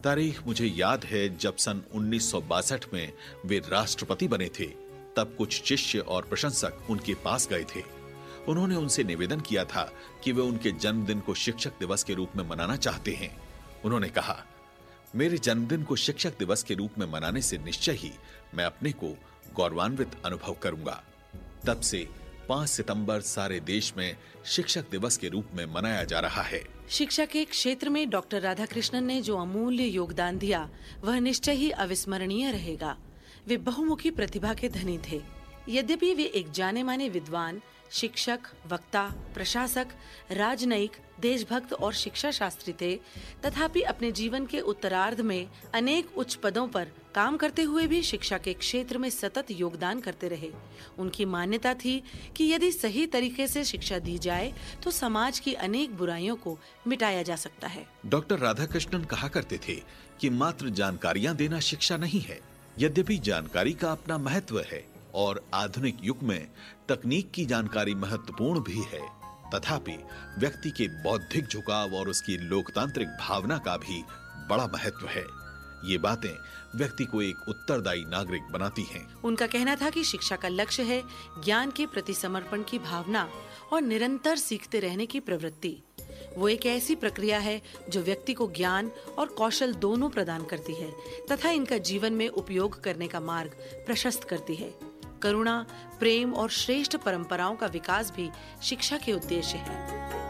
तारीख मुझे याद है जब सन 1962 में वे राष्ट्रपति बने थे, तब कुछ शिष्य और प्रशंसक उनके पास गए थे। उन्होंने उनसे निवेदन किया था कि वे उनके जन्मदिन को शिक्षक दिवस के रूप में मनाना चाहते हैं। उन्होंने कहा, मेरे जन्मदिन को शिक्षक दिवस के रूप में मनाने से निश्चय ही मैं अपने को गौरवान्वित अनुभव करूंगा। तब से 5 सितंबर सारे देश में शिक्षक दिवस के रूप में मनाया जा रहा है। शिक्षा के क्षेत्र में डॉक्टर राधाकृष्णन ने जो अमूल्य योगदान दिया वह निश्चय ही अविस्मरणीय रहेगा। वे बहुमुखी प्रतिभा के धनी थे। यद्यपि वे एक जाने माने विद्वान, शिक्षक, वक्ता, प्रशासक, राजनयिक, देशभक्त और शिक्षा शास्त्री थे, तथापि अपने जीवन के उत्तरार्ध में अनेक उच्च पदों पर काम करते हुए भी शिक्षा के क्षेत्र में सतत योगदान करते रहे। उनकी मान्यता थी कि यदि सही तरीके से शिक्षा दी जाए तो समाज की अनेक बुराइयों को मिटाया जा सकता है। डॉक्टर राधाकृष्णन कहा करते थे कि मात्र जानकारियां देना शिक्षा नहीं है। यद्यपि जानकारी का अपना महत्व है और आधुनिक युग में तकनीक की जानकारी महत्वपूर्ण भी है, तथापि व्यक्ति के बौद्धिक झुकाव और उसकी लोकतांत्रिक भावना का भी बड़ा महत्व है। ये बातें व्यक्ति को एक उत्तरदायी नागरिक बनाती हैं। उनका कहना था कि शिक्षा का लक्ष्य है ज्ञान के प्रति समर्पण की भावना और निरंतर सीखते रहने की प्रवृत्ति। वो एक ऐसी प्रक्रिया है जो व्यक्ति को ज्ञान और कौशल दोनों प्रदान करती है तथा इनका जीवन में उपयोग करने का मार्ग प्रशस्त करती है। करुणा, प्रेम और श्रेष्ठ परंपराओं का विकास भी शिक्षा के उद्देश्य है।